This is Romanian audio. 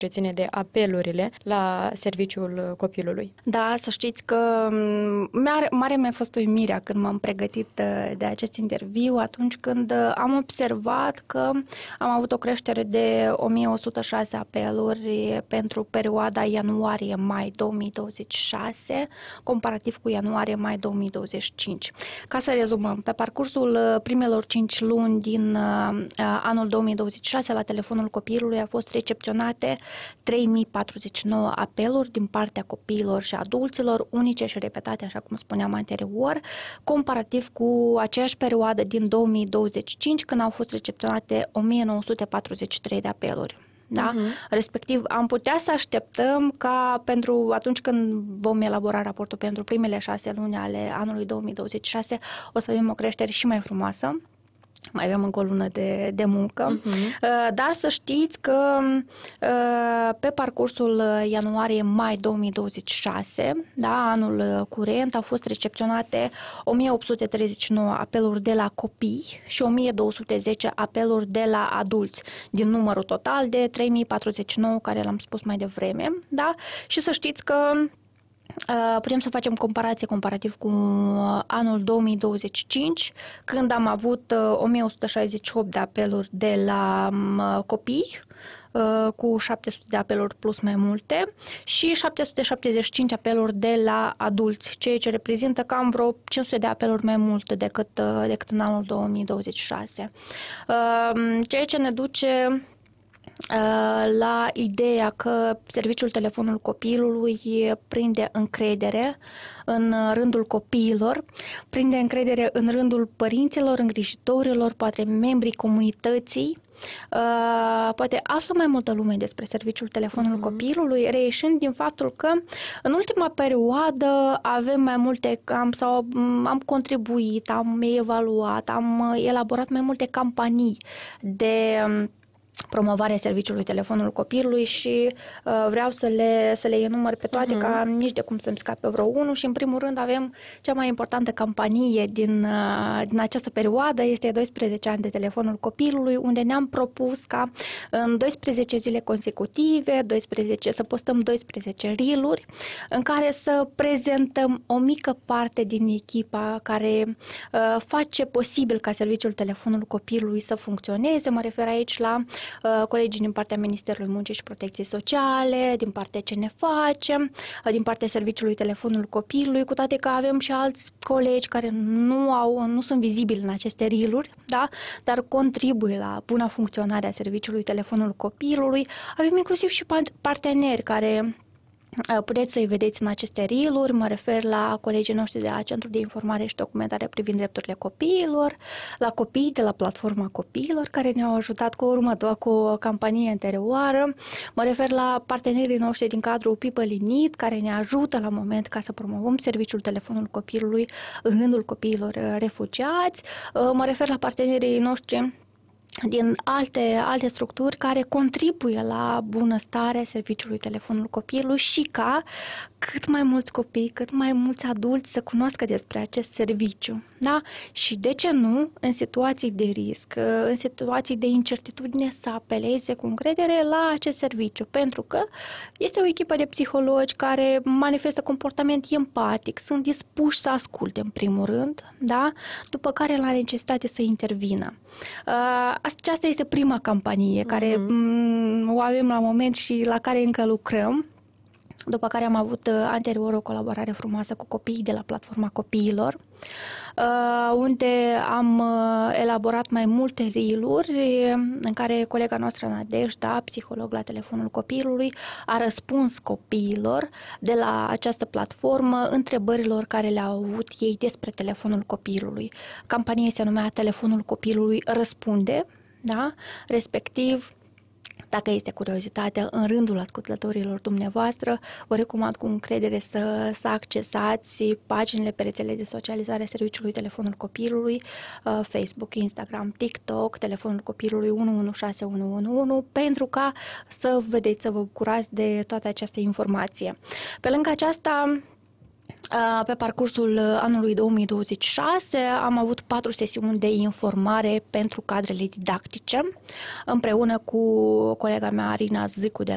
ce ține de apelurile la serviciul copilului. Da, să știți că mare mi-a fost uimirea când m-am pregătit de acest interviu, atunci când am observat că am avut o creștere de 1106 apeluri pentru perioada ianuarie-mai 2026, comparativ cu ianuarie-mai 2025. Ca să rezumăm, pe parcursul primelor 5 luni din anul 2026, la telefonul copilului au fost recepționate 3049 apeluri din partea copiilor și adulților, unice și repetate, așa cum spuneam anterior, comparativ cu aceeași perioadă din 2025, când au fost recepționate 1943 de apeluri. Da? Respectiv, am putea să așteptăm ca pentru atunci când vom elabora raportul pentru primele 6 luni ale anului 2026, o să avem o creștere și mai frumoasă. Mai avem încă o lună de muncă, dar să știți că pe parcursul ianuarie-mai 2026, da, anul curent, au fost recepționate 1839 apeluri de la copii și 1210 apeluri de la adulți, din numărul total de 3049 care l-am spus mai devreme. Da? Și să știți că putem să facem comparativ cu anul 2025, când am avut 1168 de apeluri de la copii, cu 700 de apeluri plus mai multe și 775 apeluri de la adulți, ceea ce reprezintă cam vreo 500 de apeluri mai multe decât în anul 2026. Ceea ce ne duce la ideea că serviciul telefonul copilului prinde încredere în rândul copiilor, prinde încredere în rândul părinților, îngrijitorilor, poate membrii comunității, poate află mai multă lume despre serviciul telefonul copilului, reieșind din faptul că în ultima perioadă avem mai multe, am contribuit, am evaluat, am elaborat mai multe campanii de promovarea serviciului telefonul copilului și vreau să le enumăr pe toate ca nici de cum să-mi scape vreo unul și în primul rând avem cea mai importantă campanie din această perioadă, este 12 ani de telefonul copilului, unde ne-am propus ca în 12 zile consecutive, să postăm 12 reel-uri în care să prezentăm o mică parte din echipa care face posibil ca serviciul telefonul copilului să funcționeze. Mă refer aici la colegii din partea Ministerului Muncii și Protecției Sociale, din partea Ce ne facem, din partea Serviciului Telefonul Copilului, cu toate că avem și alți colegi care nu sunt vizibili în aceste reel-uri, da? Dar contribuie la buna funcționare a Serviciului Telefonul Copilului. Avem inclusiv și parteneri care puteți să-i vedeți în aceste reel-uri, mă refer la colegii noștri de la Centrul de Informare și Documentare privind drepturile copiilor, la copii de la Platforma Copiilor, care ne-au ajutat cu o campanie anterioară, mă refer la partenerii noștri din cadrul People in Need, care ne ajută la moment ca să promovăm serviciul telefonul copilului în rândul copiilor refugiați, mă refer la partenerii noștri din alte structuri care contribuie la bunăstarea serviciului telefonul copilului și ca cât mai mulți copii, cât mai mulți adulți să cunoască despre acest serviciu. Da? Și de ce nu, în situații de risc, în situații de incertitudine, să apeleze cu încredere la acest serviciu, pentru că este o echipă de psihologi care manifestă comportament empatic, sunt dispuși să asculte în primul rând, da? După care la necesitate să intervină. Aceasta este prima campanie care o avem la moment și la care încă lucrăm. După care am avut anterior o colaborare frumoasă cu copiii de la Platforma Copiilor, unde am elaborat mai multe reel-uri în care colega noastră Nadejda, psiholog la telefonul copilului, a răspuns copiilor de la această platformă întrebărilor care le-au avut ei despre telefonul copilului. Campania se numea Telefonul copilului răspunde, da? Respectiv, dacă este curiozitate în rândul ascultătorilor dumneavoastră, vă recomand cu încredere să accesați paginile pe rețele de socializare a Serviciului Telefonul Copilului, Facebook, Instagram, TikTok, Telefonul Copilului 116111, pentru ca să vedeți, să vă bucurați de toată această informație. Pe lângă aceasta, pe parcursul anului 2026 am avut 4 sesiuni de informare pentru cadrele didactice, împreună cu colega mea Arina Zicu de